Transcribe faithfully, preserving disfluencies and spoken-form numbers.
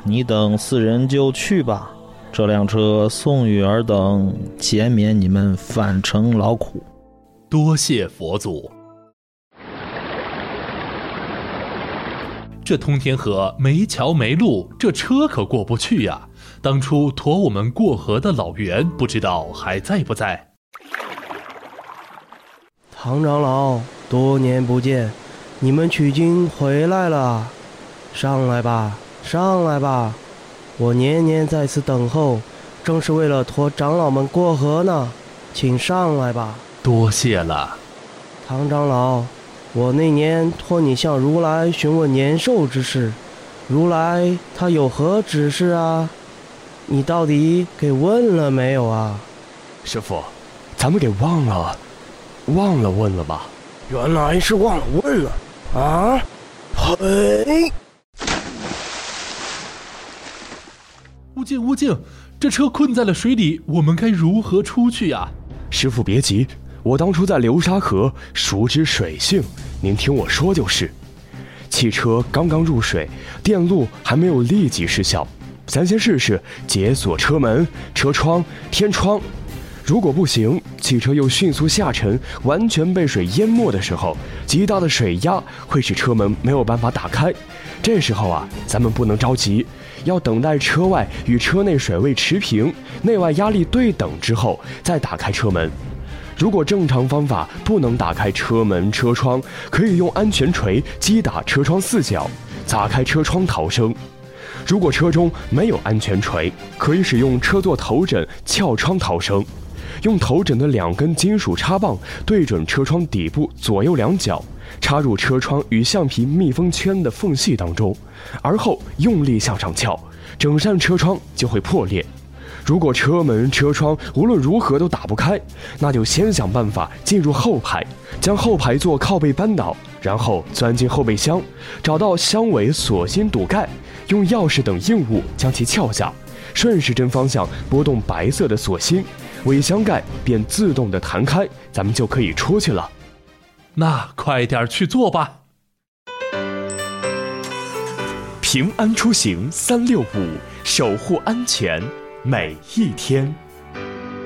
你等四人就去吧，这辆车送与尔等，减免你们返程劳苦。 多谢佛祖。这通天河没桥没路，这车可过不去呀。当初驮我们过河的老袁不知道还在不在。 唐长老，多年不见，你们取经回来了，上来吧，上来吧，我年年在此等候，正是为了驮长老们过河呢，请上来吧。 多谢了。 唐长老，我那年托你向如来询问年寿之事，如来他有何指示啊？你到底给问了没有啊？ 师父，咱们给忘了忘了问了吧？ 原来是忘了问了啊！嘿， 悟净悟净，这车困在了水里，我们该如何出去呀？ 师父别急，我当初在流沙河熟知水性，您听我说就是。汽车刚刚入水，电路还没有立即失效，咱先试试解锁车门、车窗、天窗。如果不行，汽车又迅速下沉，完全被水淹没的时候，极大的水压会使车门没有办法打开。这时候啊，咱们不能着急，要等待车外与车内水位持平，内外压力对等之后，再打开车门。如果正常方法不能打开车门、车窗，可以用安全锤击打车窗四角，砸开车窗逃生。如果车中没有安全锤，可以使用车座头枕撬窗逃生。用头枕的两根金属插棒对准车窗底部左右两角，插入车窗与橡皮密封圈的缝隙当中，而后用力向上撬，整扇车窗就会破裂。如果车门、车窗无论如何都打不开，那就先想办法进入后排，将后排座靠背扳倒，然后钻进后备箱，找到箱尾锁芯堵盖，用钥匙等硬物将其撬下，顺时针方向拨动白色的锁芯，尾箱盖便自动的弹开，咱们就可以出去了。 那快点去做吧。 平安出行三六五，守护安全每一天。